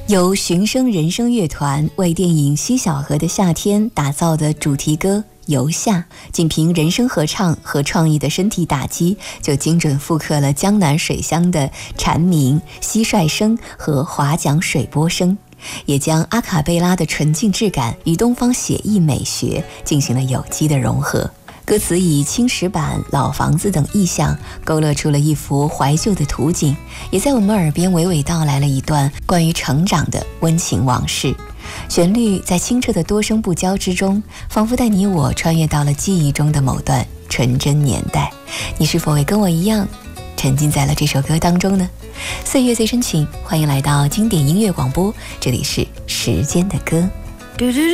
由寻声人声乐团为电影《西小河的夏天》打造的主题歌《游夏》，仅凭人声合唱和创意的身体打击，就精准复刻了江南水乡的蝉鸣、蟋蟀声和划桨水波声，也将阿卡贝拉的纯净质感与东方写意美学进行了有机的融合。歌词以青石板、老房子等意象勾勒出了一幅怀旧的图景，也在我们耳边娓娓道来了一段关于成长的温情往事。旋律在清澈的多声部交织中，仿佛带你我穿越到了记忆中的某段纯真年代。你是否也跟我一样沉浸在了这首歌当中呢？岁月最深情，欢迎来到经典音乐广播，这里是时间的歌。